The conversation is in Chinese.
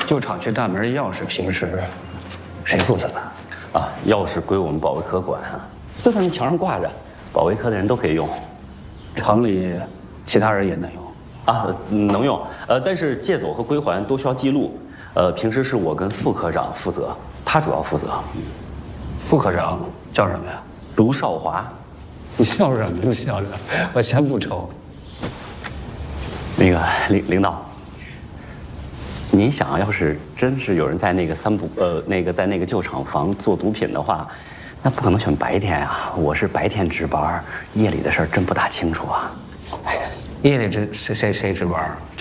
旧厂区大门钥匙平时谁负责呢？ 啊，钥匙归我们保卫科管啊，就在那墙上挂着，保卫科的人都可以用。 厂里其他人也能用啊，能用。但是借走和归还都需要记录。平时是我跟副科长负责，他主要负责。 副科长叫什么呀？ 卢少华。 你笑什么笑着？我先不抽。 那个领导，您想要是真是有人在那个在那个旧厂房做毒品的话，那不可能选白天啊！我是白天值班，夜里的事儿真不大清楚啊。 夜里谁值班？